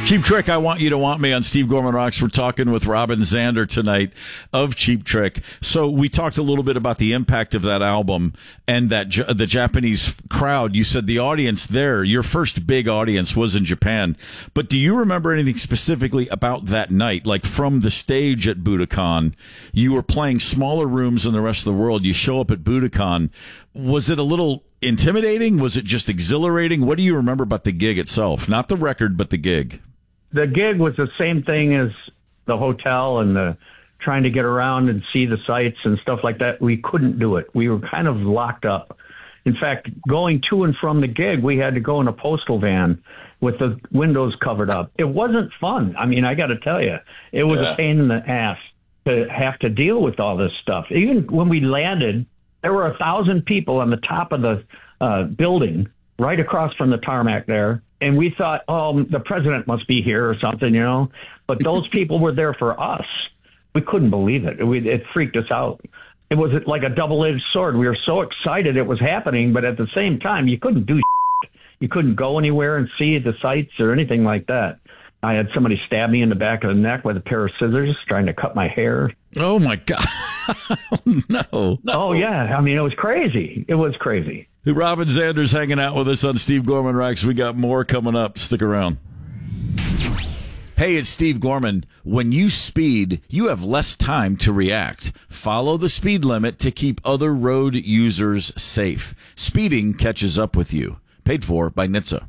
Cheap Trick, I Want You to Want Me on Steve Gorman Rocks. We're talking with Robin Zander tonight of Cheap Trick. So we talked a little bit about the impact of that album and that the Japanese crowd. You said the audience there, your first big audience was in Japan. But do you remember anything specifically about that night? Like from the stage at Budokan, you were playing smaller rooms than the rest of the world. You show up at Budokan. Was it a little intimidating? Was it just exhilarating? What do you remember about the gig itself? Not the record, but the gig. The gig was the same thing as the hotel and the trying to get around and see the sights and stuff like that. We couldn't do it. We were kind of locked up. In fact, going to and from the gig, we had to go in a postal van with the windows covered up. It wasn't fun. I mean, I got to tell you, it was a pain in the ass to have to deal with all this stuff. Even when we landed, there were 1,000 people on the top of the building right across from the tarmac there. And we thought, oh, the president must be here or something, you know. But those people were there for us. We couldn't believe it. It freaked us out. It was like a double-edged sword. We were so excited it was happening, but at the same time, you couldn't do shit. You couldn't go anywhere and see the sights or anything like that. I had somebody stab me in the back of the neck with a pair of scissors trying to cut my hair. Oh, my God. No. Oh, yeah. I mean, it was crazy. It was crazy. Robin Zander's hanging out with us on Steve Gorman Rocks. We got more coming up. Stick around. Hey, it's Steve Gorman. When you speed, you have less time to react. Follow the speed limit to keep other road users safe. Speeding catches up with you. Paid for by NHTSA.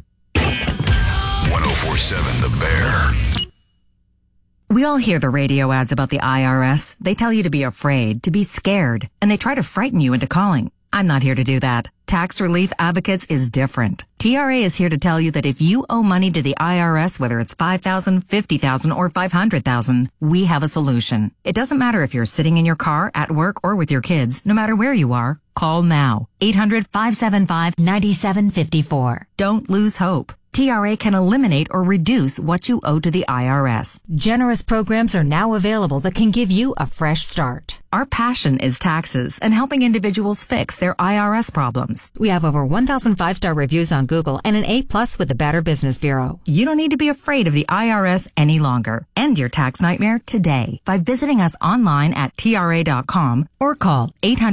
104.7 The Bear. We all hear the radio ads about the IRS. They tell you to be afraid, to be scared, and they try to frighten you into calling. I'm not here to do that. Tax Relief Advocates is different. TRA is here to tell you that if you owe money to the IRS, whether it's $5,000, $50,000, or $500,000, we have a solution. It doesn't matter if you're sitting in your car, at work, or with your kids. No matter where you are, call now. 800-575-9754. Don't lose hope. TRA can eliminate or reduce what you owe to the IRS. Generous programs are now available that can give you a fresh start. Our passion is taxes and helping individuals fix their IRS problems. We have over 1,000 5-star reviews on Google and an A+ with the Better Business Bureau. You don't need to be afraid of the IRS any longer. End your tax nightmare today by visiting us online at TRA.com or call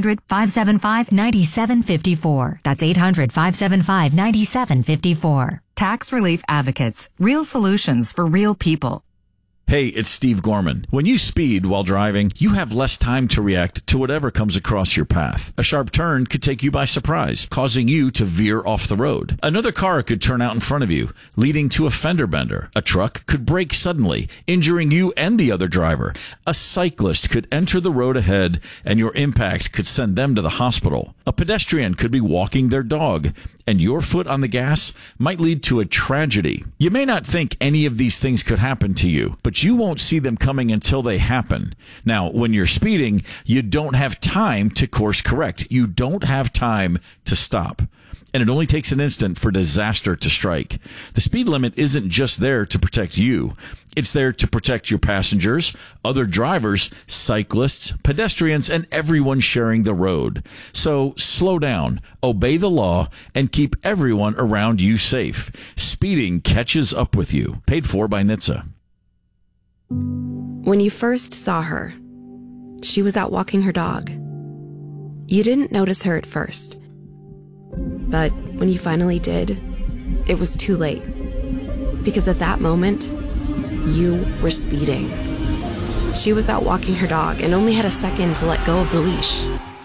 800-575-9754. That's 800-575-9754. Tax Relief Advocates. Real solutions for real people. Hey, it's Steve Gorman. When you speed while driving, you have less time to react to whatever comes across your path. A sharp turn could take you by surprise, causing you to veer off the road. Another car could turn out in front of you, leading to a fender bender. A truck could brake suddenly, injuring you and the other driver. A cyclist could enter the road ahead, and your impact could send them to the hospital. A pedestrian could be walking their dog, and your foot on the gas might lead to a tragedy. You may not think any of these things could happen to you, but you won't see them coming until they happen. Now, when you're speeding, you don't have time to course correct. You don't have time to stop. And it only takes an instant for disaster to strike. The speed limit isn't just there to protect you. It's there to protect your passengers, other drivers, cyclists, pedestrians, and everyone sharing the road. So slow down, obey the law, and keep everyone around you safe. Speeding catches up with you. Paid for by NHTSA. When you first saw her, she was out walking her dog. You didn't notice her at first. But when you finally did, it was too late. Because at that moment, you were speeding. She was out walking her dog and only had a second to let go of the leash.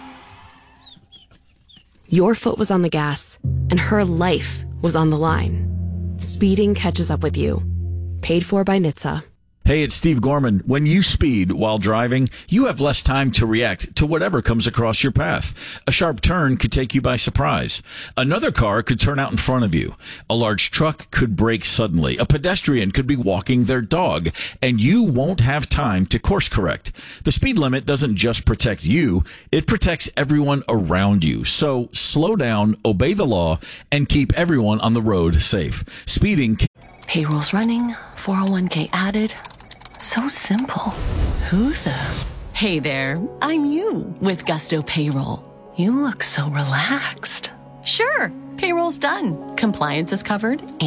Your foot was on the gas, and her life was on the line. Speeding catches up with you. Paid for by NHTSA. Hey, it's Steve Gorman. When you speed while driving, you have less time to react to whatever comes across your path. A sharp turn could take you by surprise. Another car could turn out in front of you. A large truck could brake suddenly. A pedestrian could be walking their dog, and you won't have time to course correct. The speed limit doesn't just protect you, it protects everyone around you. So slow down, obey the law, and keep everyone on the road safe. Speeding. Payroll's running, 401k added. So simple. Who the? Hey there, I'm you with Gusto Payroll. You look so relaxed. Sure, payroll's done. Compliance is covered.